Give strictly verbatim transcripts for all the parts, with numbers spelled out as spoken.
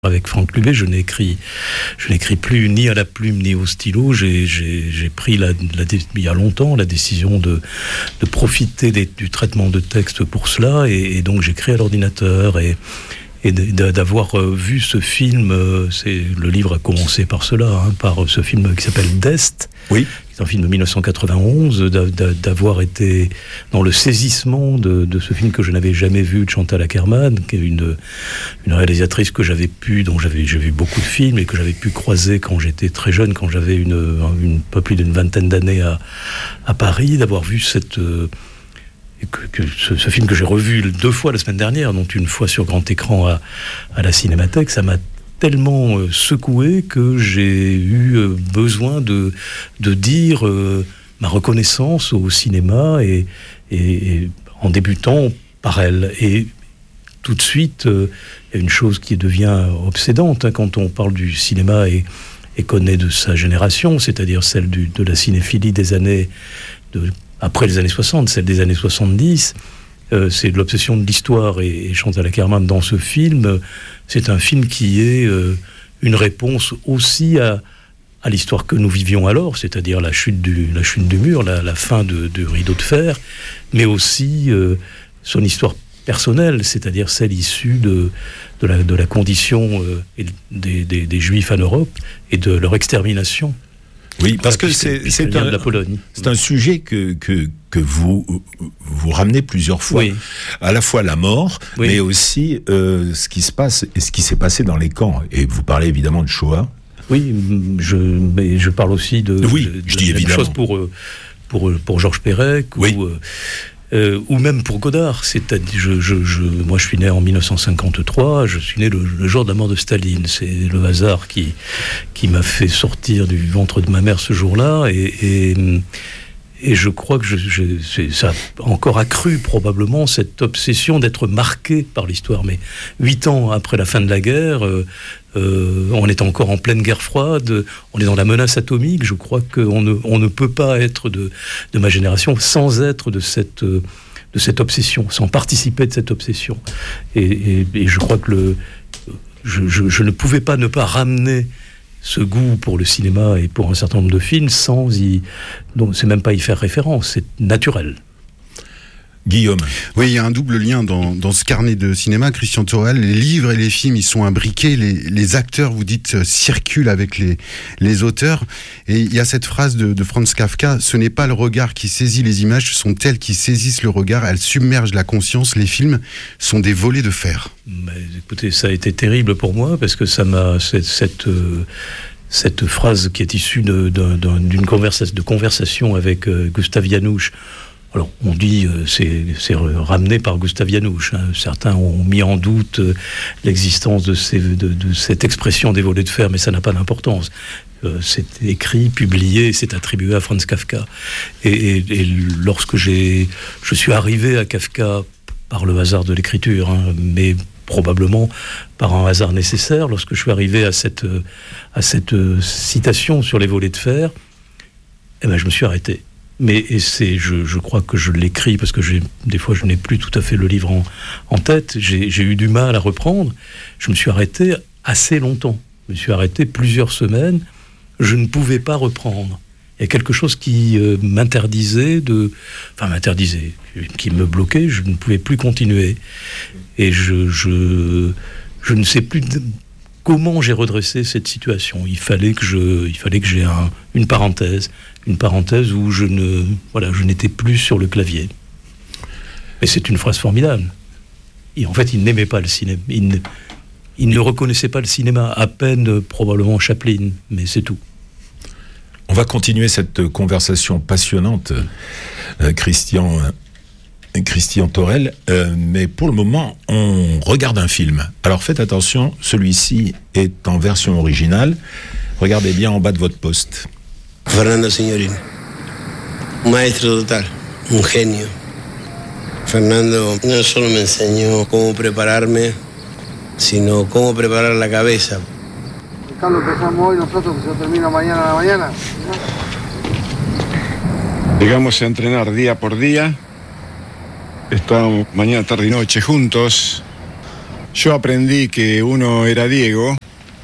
Avec Franck Lubé, je n'écris, je n'écris plus ni à la plume ni au stylo. J'ai, j'ai, j'ai pris la, la, il y a longtemps la décision de, de profiter des, du traitement de texte pour cela, et, et donc j'écris à l'ordinateur. Et, et d'avoir vu ce film, c'est, le livre a commencé par cela, hein, par ce film qui s'appelle Dest, oui. qui est un film de dix-neuf cent quatre-vingt-onze, d'avoir été dans le saisissement de, de ce film que je n'avais jamais vu, de Chantal Akerman, qui est une, une réalisatrice que j'avais pu, dont j'avais, j'ai vu beaucoup de films et que j'avais pu croiser quand j'étais très jeune, quand j'avais une, une pas plus d'une vingtaine d'années à, à Paris, d'avoir vu cette... Que, que ce, ce film que j'ai revu deux fois la semaine dernière, dont une fois sur grand écran à, à la Cinémathèque, ça m'a tellement euh, secoué que j'ai eu euh, besoin de, de dire euh, ma reconnaissance au cinéma, et, et, et en débutant par elle. Et tout de suite, euh, il y a une chose qui devient obsédante, hein, quand on parle du cinéma et, et connaît de sa génération, c'est-à-dire celle du, de la cinéphilie des années... de après les années soixante, celle des années soixante-dix, euh, c'est de l'obsession de l'histoire. Et, et Chantal Akerman, dans ce film, euh, c'est un film qui est euh, une réponse aussi à, à l'histoire que nous vivions alors, c'est-à-dire la chute du, la chute du mur, la, la fin de, du rideau de fer, mais aussi euh, son histoire personnelle, c'est-à-dire celle issue de, de, la, de la condition euh, des, des, des Juifs en Europe et de leur extermination. Oui, parce que c'est, c'est, un, c'est un sujet que, que, que vous, vous ramenez plusieurs fois. Oui. À la fois la mort, oui. mais aussi euh, ce qui se passe et ce qui s'est passé dans les camps. Et vous parlez évidemment de Shoah. Oui, je, mais je parle aussi de, oui, de, de je dis la même évidemment. chose pour, pour, pour Georges Perec, oui. ou, euh, ou même pour Godard. C'est-à-dire, je, je, je, moi, je suis né en dix-neuf cent cinquante-trois, je suis né le, le jour de la mort de Staline. C'est le hasard qui, qui m'a fait sortir du ventre de ma mère ce jour-là, et, et, et je crois que je, je, c'est, ça a encore accru probablement cette obsession d'être marqué par l'histoire. Mais huit ans après la fin de la guerre, euh, euh, on est encore en pleine guerre froide, on est dans la menace atomique. Je crois qu'on ne, on ne peut pas être de, de ma génération sans être de cette, de cette obsession, sans participer de cette obsession. Et, et, et je crois que le, je, je, je ne pouvais pas ne pas ramener ce goût pour le cinéma et pour un certain nombre de films sans y... Donc c'est même pas y faire référence, c'est naturel. Guillaume. Oui, il y a un double lien dans, dans ce carnet de cinéma, Christian Thorel. Les livres et les films, ils sont imbriqués. Les, les acteurs, vous dites, euh, circulent avec les, les auteurs. Et il y a cette phrase de, de Franz Kafka, ce n'est pas le regard qui saisit les images, ce sont elles qui saisissent le regard, elles submergent la conscience. Les films sont des volets de fer. Mais, écoutez, ça a été terrible pour moi, parce que ça m'a... Cette... cette euh... Cette phrase qui est issue de, de, de, d'une conversation, de conversation avec euh, Gustav Janouch. Alors, on dit euh, c'est, c'est ramené par Gustav Janouch. Hein. Certains ont mis en doute euh, l'existence de, ces, de, de cette expression des volets de fer, mais ça n'a pas d'importance. Euh, c'est écrit, publié, c'est attribué à Franz Kafka. Et, et, et lorsque j'ai, je suis arrivé à Kafka par le hasard de l'écriture, hein, mais probablement par un hasard nécessaire, lorsque je suis arrivé à cette, à cette citation sur les volets de fer, eh ben, je me suis arrêté. Mais et c'est, je, je crois que je l'écris parce que j'ai, des fois je n'ai plus tout à fait le livre en, en tête, j'ai, j'ai eu du mal à reprendre, je me suis arrêté assez longtemps, je me suis arrêté plusieurs semaines, je ne pouvais pas reprendre. Il y a quelque chose qui euh, m'interdisait de... Enfin, m'interdisait, qui me bloquait, je ne pouvais plus continuer. Et je, je, je ne sais plus de, comment j'ai redressé cette situation. Il fallait que, je, il fallait que j'ai un, une parenthèse, une parenthèse où je, ne, voilà, je n'étais plus sur le clavier. Mais c'est une phrase formidable. Et en fait, il n'aimait pas le cinéma. Il ne, il ne reconnaissait pas le cinéma, à peine probablement Chaplin, mais c'est tout. On va continuer cette conversation passionnante, euh, Christian, euh, Christian Thorel, euh, mais pour le moment, on regarde un film. Alors faites attention, celui-ci est en version originale. Regardez bien en bas de votre poste. Fernando Signorín, un maestro total, un genio. Fernando no solo me enseñó cómo prepararme, sino cómo preparar la cabeza. Lo empezamos hoy nosotros, que se termina mañana a la mañana. Llegamos a entrenar día por día. Estamos mañana, tarde y noche juntos. Yo aprendí que uno era Diego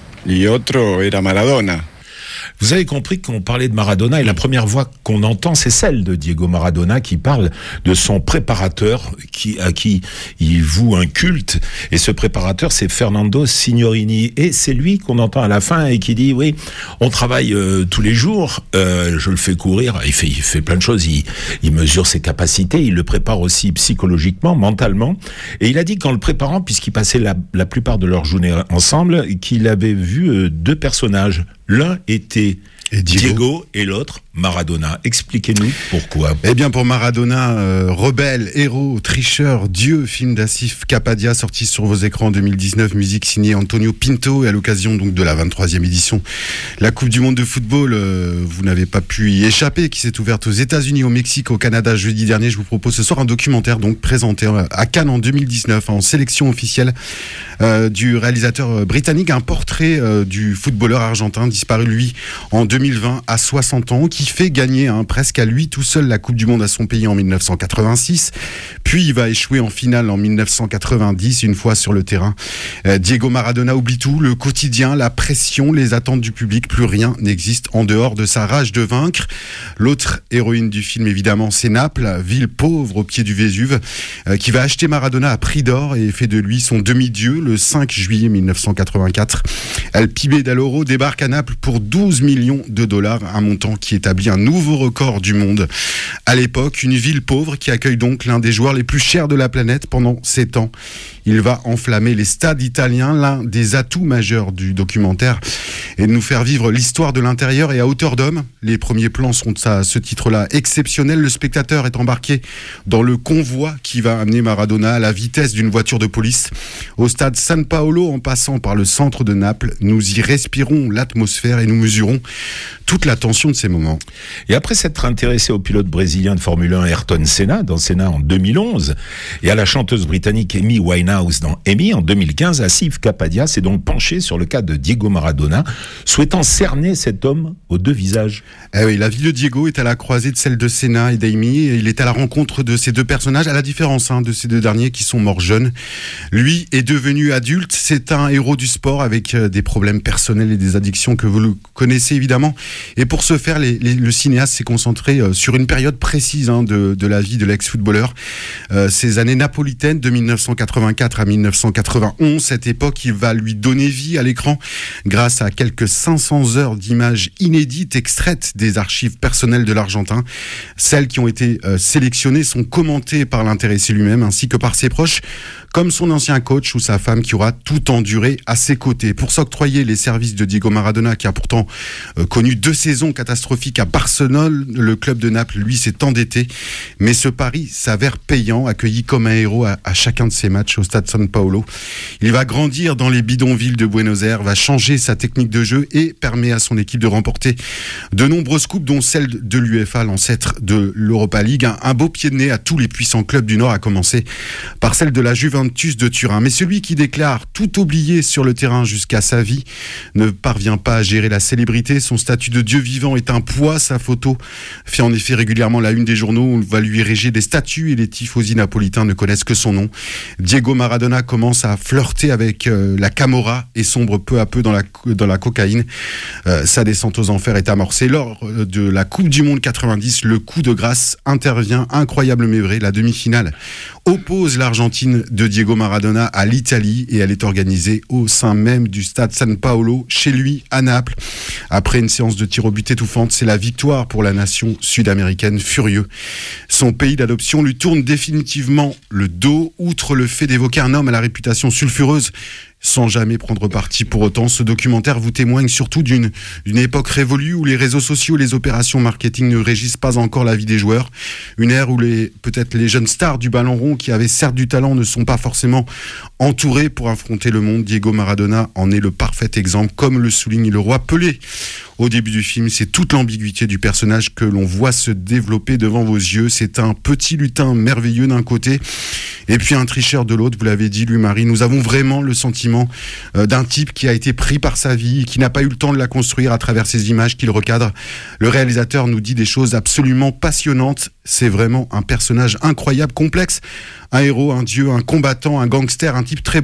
y otro era Maradona. Vous avez compris qu'on parlait de Maradona et la première voix qu'on entend, c'est celle de Diego Maradona qui parle de son préparateur qui, à qui il voue un culte. Et ce préparateur, c'est Fernando Signorini. Et c'est lui qu'on entend à la fin et qui dit, oui, on travaille euh, tous les jours, euh, je le fais courir, il fait, il fait plein de choses, il, il mesure ses capacités, il le prépare aussi psychologiquement, mentalement. Et il a dit qu'en le préparant, puisqu'il passait la, la plupart de leur journée ensemble, qu'il avait vu euh, deux personnages. L'un était et Diego. Diego et l'autre Maradona. Expliquez-nous pourquoi. Eh bien, pour Maradona, euh, rebelle, héros, tricheur, dieu, film d'Asif Kapadia sorti sur vos écrans en deux mille dix-neuf, musique signée Antonio Pinto et à l'occasion donc de la vingt-troisième édition. La Coupe du Monde de football, euh, vous n'avez pas pu y échapper, qui s'est ouverte aux États-Unis, au Mexique, au Canada jeudi dernier. Je vous propose ce soir un documentaire donc présenté à Cannes en deux mille dix-neuf en sélection officielle euh, du réalisateur britannique, un portrait euh, du footballeur argentin disparu lui en deux mille vingt à soixante ans, qui fait gagner hein, presque à lui tout seul la Coupe du Monde à son pays en mille neuf cent quatre-vingt-six, puis il va échouer en finale en mille neuf cent quatre-vingt-dix. Une fois sur le terrain, euh, Diego Maradona oublie tout, le quotidien, la pression, les attentes du public, plus rien n'existe en dehors de sa rage de vaincre. L'autre héroïne du film évidemment, c'est Naples, ville pauvre au pied du Vésuve, euh, qui va acheter Maradona à prix d'or et fait de lui son demi-dieu le cinq juillet mille neuf cent quatre-vingt-quatre. El Pibe Dall'Oro débarque à Naples pour douze millions de dollars, un montant qui établit un nouveau record du monde. À l'époque, une ville pauvre qui accueille donc l'un des joueurs les plus chers de la planète pendant sept ans. Il va enflammer les stades italiens, l'un des atouts majeurs du documentaire, et de nous faire vivre l'histoire de l'intérieur et à hauteur d'homme. Les premiers plans sont à ce titre-là exceptionnels. Le spectateur est embarqué dans le convoi qui va amener Maradona à la vitesse d'une voiture de police au stade San Paolo, en passant par le centre de Naples. Nous y respirons l'atmosphère et nous mesurons toute la tension de ces moments. Et après s'être intéressé au pilote brésilien de Formule un Ayrton Senna, dans Senna en deux mille onze, et à la chanteuse britannique Amy Winehouse dans Amy en deux mille quinze, Asif Kapadia s'est donc penché sur le cas de Diego Maradona, souhaitant cerner cet homme aux deux visages. Eh oui, la vie de Diego est à la croisée de celle de Senna et d'Amy, et il est à la rencontre de ces deux personnages, à la différence hein, de ces deux derniers qui sont morts jeunes. Lui est devenu adulte, c'est un héros du sport avec euh, des problèmes personnels et des addictions que vous le connaissez évidemment. Et pour ce faire, les, les, le cinéaste s'est concentré euh, sur une période précise hein, de, de la vie de l'ex-footballeur. Euh, ces années napolitaines de mille neuf cent quatre-vingt-quatre à mille neuf cent quatre-vingt-onze, cette époque, il va lui donner vie à l'écran grâce à quelques cinq cents heures d'images inédites extraites des archives personnelles de l'Argentin. Celles qui ont été euh, sélectionnées sont commentées par l'intéressé lui-même ainsi que par ses proches, comme son ancien coach ou sa femme qui aura tout enduré à ses côtés. Pour s'octroyer les services de Diego Maradona, qui a pourtant euh, connu deux saisons catastrophiques à Barcelone, le club de Naples, lui, s'est endetté. Mais ce pari s'avère payant, accueilli comme un héros à, à chacun de ses matchs au stade San Paolo. Il va grandir dans les bidonvilles de Buenos Aires, va changer sa technique de jeu et permet à son équipe de remporter de nombreuses coupes, dont celle de l'UEFA, l'ancêtre de l'Europa League. Un, un beau pied de nez à tous les puissants clubs du Nord, à commencer par celle de la Juventus de Turin. Mais celui qui déclare tout oublier sur le terrain jusqu'à sa vie ne parvient pas à gérer la célébrité. Son statut de dieu vivant est un poids. Sa photo fait en effet régulièrement la une des journaux. On va lui ériger des statues et les tifosi napolitains ne connaissent que son nom. Diego Maradona commence à flirter avec euh, la camorra et sombre peu à peu dans la, dans la cocaïne. Euh, sa descente aux enfers est amorcée. Lors de la Coupe du Monde quatre-vingt-dix, le coup de grâce intervient, incroyable mais vrai. La demi-finale oppose l'Argentine de Diego Maradona à l'Italie et elle est organisée au sein même du stade San Paolo, chez lui à Naples. Après une séance de tir au but étouffante, c'est la victoire pour la nation sud-américaine, furieux. Son pays d'adoption lui tourne définitivement le dos, outre le fait d'évoquer un homme à la réputation sulfureuse, sans jamais prendre parti pour autant. Ce documentaire vous témoigne surtout d'une, d'une époque révolue où les réseaux sociaux et les opérations marketing ne régissent pas encore la vie des joueurs. Une ère où les, peut-être les jeunes stars du ballon rond qui avaient certes du talent ne sont pas forcément entourés pour affronter le monde. Diego Maradona en est le parfait exemple, comme le souligne le roi Pelé. Au début du film, c'est toute l'ambiguïté du personnage que l'on voit se développer devant vos yeux. C'est un petit lutin merveilleux d'un côté et puis un tricheur de l'autre, vous l'avez dit, Louis-Marie. Nous avons vraiment le sentiment euh, d'un type qui a été pris par sa vie, qui n'a pas eu le temps de la construire à travers ces images qu'il recadre. Le réalisateur nous dit des choses absolument passionnantes. C'est vraiment un personnage incroyable, complexe. Un héros, un dieu, un combattant, un gangster, un type très bon,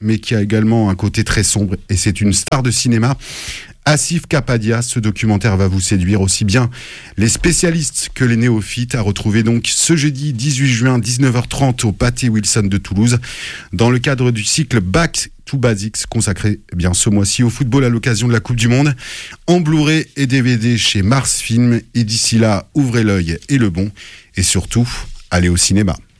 mais qui a également un côté très sombre, et c'est une star de cinéma. Asif Kapadia, ce documentaire va vous séduire aussi bien les spécialistes que les néophytes, à retrouver donc ce jeudi dix-huit juin dix-neuf heures trente au Pâté Wilson de Toulouse, dans le cadre du cycle Back to Basics consacré eh bien ce mois-ci au football à l'occasion de la Coupe du Monde, en Blu-ray et D V D chez Mars Film. Et d'ici là, ouvrez l'œil et le bon, et surtout, allez au cinéma.